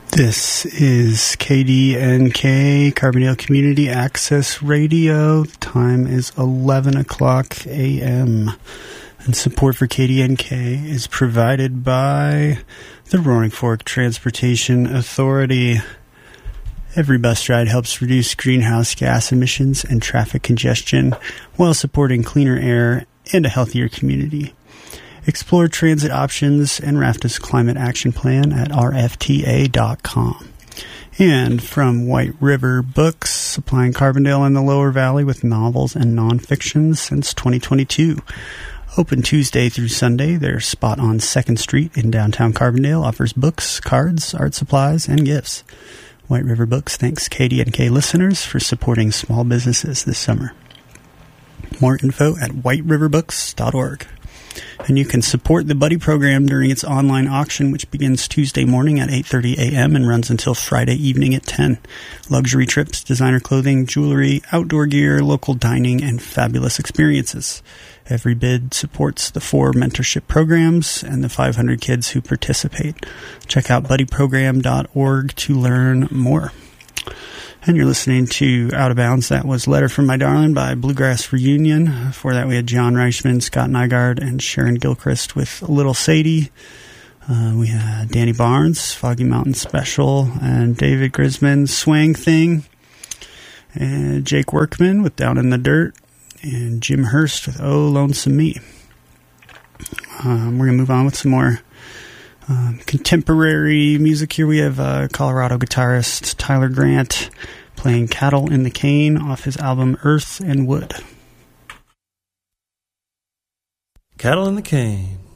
This is KDNK, Carbondale Community Access Radio. The time is 11 o'clock a.m. And support for KDNK is provided by the Roaring Fork Transportation Authority. Every bus ride helps reduce greenhouse gas emissions and traffic congestion while supporting cleaner air and a healthier community. Explore transit options and RAFTA's climate action plan at rfta.com. And from White River Books, supplying Carbondale and the Lower Valley with novels and nonfiction since 2022. Open Tuesday through Sunday, their spot on 2nd Street in downtown Carbondale offers books, cards, art supplies, and gifts. White River Books thanks KDNK listeners for supporting small businesses this summer. More info at whiteriverbooks.org. And you can support the Buddy program during its online auction, which begins Tuesday morning at 8:30 a.m. and runs until Friday evening at 10. Luxury trips, designer clothing, jewelry, outdoor gear, local dining, and fabulous experiences. Every bid supports the 4 mentorship programs and the 500 kids who participate. Check out buddyprogram.org to learn more. And you're listening to Out of Bounds. That was Letter from My Darling by Bluegrass Reunion. Before that, we had John Reichman, Scott Nygaard, and Sharon Gilchrist with Little Sadie. We had Danny Barnes, Foggy Mountain Special, and David Grisman, Swang Thing. And Jake Workman with Down in the Dirt. And Jim Hurst with Oh, Lonesome Me. We're going to move on with some more contemporary music here. We have Colorado guitarist Tyler Grant playing Cattle in the Cane off his album Earth and Wood. Cattle in the Cane.